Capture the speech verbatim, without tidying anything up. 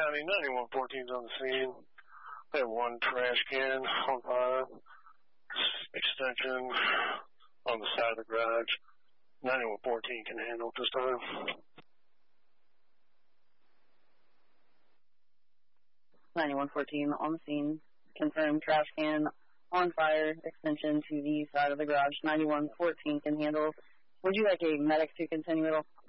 County, ninety-one fourteen's on the scene. We have one trash can on fire. Extension on the side of the garage. ninety-one fourteen can handle it this time. ninety-one fourteen on the scene. Confirmed trash can on fire. Extension to the side of the garage. ninety-one fourteen can handle. Would you like a medic to continue at all?